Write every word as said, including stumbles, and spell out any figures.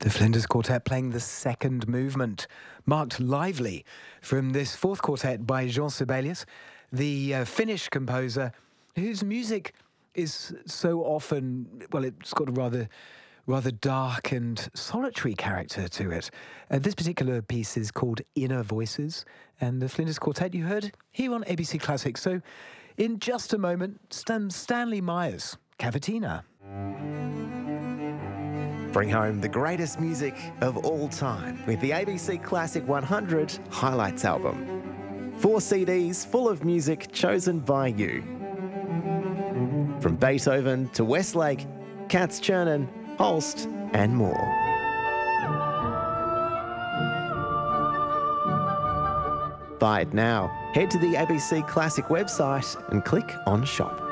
The Flinders Quartet playing the second movement, marked lively from this fourth quartet by Jean Sibelius, the uh, Finnish composer whose music is so often, well, it's got a rather rather dark and solitary character to it. Uh, this particular piece is called Inner Voices, and the Flinders Quartet you heard here on A B C Classics. So in just a moment, Stan- Stanley Myers, Cavatina. Bring home the greatest music of all time with the A B C Classic one hundred Highlights album. Four C Ds full of music chosen by you. From Beethoven to Westlake, Katz Chernin, Holst and more. Buy it now. Head to the A B C Classic website and click on Shop.